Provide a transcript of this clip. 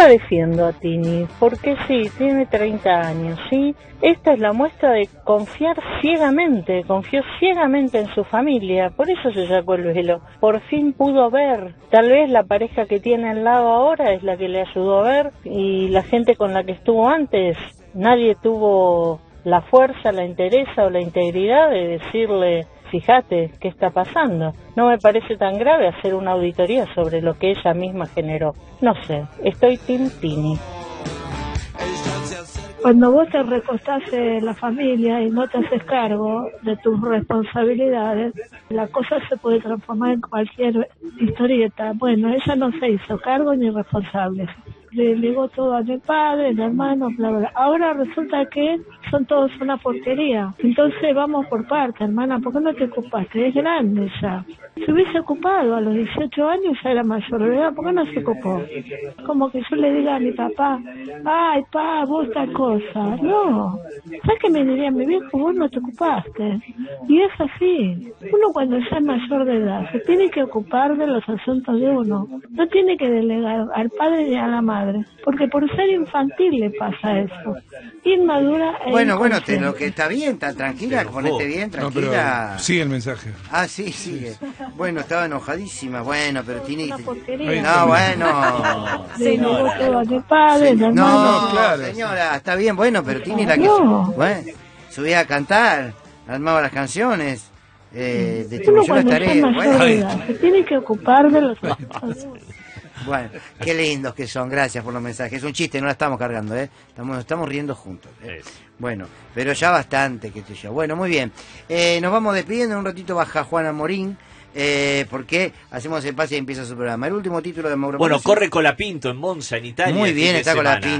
la defiendo a Tini, porque sí, tiene 30 años, ¿sí? Esta es la muestra de confió ciegamente en su familia, por eso se sacó el velo. Por fin pudo ver, tal vez la pareja que tiene al lado ahora es la que le ayudó a ver, y la gente con la que estuvo antes, nadie tuvo la fuerza, la entereza o la integridad de decirle: fíjate qué está pasando. No me parece tan grave hacer una auditoría sobre lo que ella misma generó. No sé, estoy Team Tini. Cuando vos te recostás en la familia y no te haces cargo de tus responsabilidades, la cosa se puede transformar en cualquier historieta. Bueno, ella no se hizo cargo ni responsable. Le negó todo a mi padre, a mi hermano, bla, bla. Ahora resulta que son todos una porquería. Entonces vamos por parte, hermana, ¿por qué no te ocupaste? Es grande ya. Se hubiese ocupado a los 18 años, ya era mayor de edad, ¿por qué no se ocupó? Como que yo le diga a mi papá: ay, pa, vos tal cosa. No. ¿Sabes qué me diría mi viejo? Vos no te ocupaste. Y es así. Uno cuando ya es mayor de edad se tiene que ocupar de los asuntos de uno. No tiene que delegar al padre ni a la madre. Porque por ser infantil le pasa eso. Inmadura e Bueno, lo que está bien, está tranquila, ponete bien, tranquila. No, pero sigue el mensaje. Ah, sí, sigue. Bueno, estaba enojadísima. Bueno, pero tiene... Una porquería. No, bueno. Le negó todo a mi padre, mi hermano. No, claro. señora, está bien, bueno, pero tiene la que... No. Bueno, subía a cantar, armaba las canciones, Uno distribuyó las cuando ya es tareas. mayor de edad se tiene que ocupar de los asuntos de uno. Bueno, qué lindos que son, gracias por los mensajes. Es un chiste, no la estamos cargando, estamos riendo juntos. Bueno, pero ya bastante, qué sé yo. Bueno, muy bien. Nos vamos despidiendo, en un ratito baja Juana Morín, porque hacemos el pase y empieza su programa. El último título de Mauro Bueno, Morosi. corre Colapinto en Monza, en Italia. Muy bien, está Colapinto.